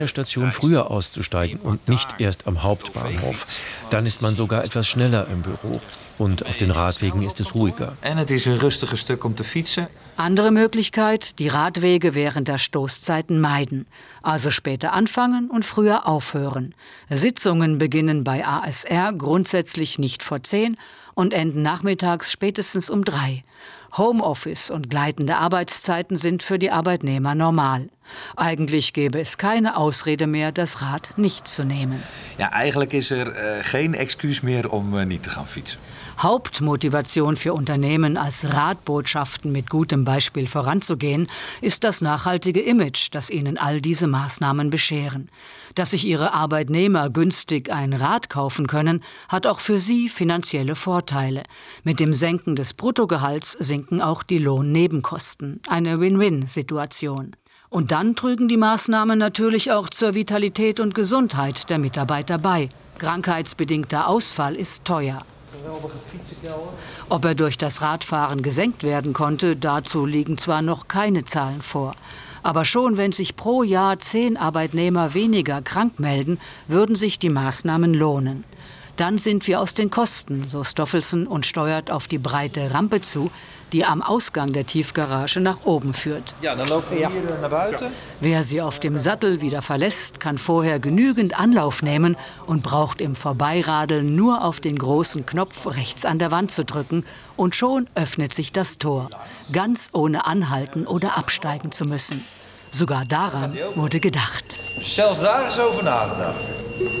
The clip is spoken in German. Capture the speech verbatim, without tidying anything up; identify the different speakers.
Speaker 1: der Station früher auszusteigen und nicht erst am Hauptbahnhof. Dann ist man sogar etwas schneller im Büro. Und auf den Radwegen ist es ruhiger.
Speaker 2: En het is een rustiger stuk om te fietsen.
Speaker 3: Andere Möglichkeit, die Radwege während der Stoßzeiten meiden. Also später anfangen und früher aufhören. Sitzungen beginnen bei A S R grundsätzlich nicht vor zehn und enden nachmittags spätestens um drei. Homeoffice und gleitende Arbeitszeiten sind für die Arbeitnehmer normal. Eigentlich gäbe es keine Ausrede mehr, das Rad nicht zu nehmen.
Speaker 2: Ja, eigenlijk is er uh, geen excuus meer om uh, niet te gaan fietsen.
Speaker 3: Hauptmotivation für Unternehmen, als Radbotschaften mit gutem Beispiel voranzugehen, ist das nachhaltige Image, das ihnen all diese Maßnahmen bescheren. Dass sich ihre Arbeitnehmer günstig ein Rad kaufen können, hat auch für sie finanzielle Vorteile. Mit dem Senken des Bruttogehalts sinken auch die Lohnnebenkosten. Eine Win-Win-Situation. Und dann trügen die Maßnahmen natürlich auch zur Vitalität und Gesundheit der Mitarbeiter bei. Krankheitsbedingter Ausfall ist teuer. Ob er durch das Radfahren gesenkt werden konnte, dazu liegen zwar noch keine Zahlen vor. Aber schon wenn sich pro Jahr zehn Arbeitnehmer weniger krank melden, würden sich die Maßnahmen lohnen. Dann sind wir aus den Kosten, so Stoffelsson und steuert auf die breite Rampe zu, die am Ausgang der Tiefgarage nach oben führt.
Speaker 2: Ja, dann laufen wir hier nach buiten.
Speaker 3: Wer sie auf dem Sattel wieder verlässt, kann vorher genügend Anlauf nehmen und braucht im Vorbeiradeln nur auf den großen Knopf rechts an der Wand zu drücken und schon öffnet sich das Tor, ganz ohne anhalten oder absteigen zu müssen. Sogar daran wurde gedacht.
Speaker 2: Zelfs daar is over nagedacht.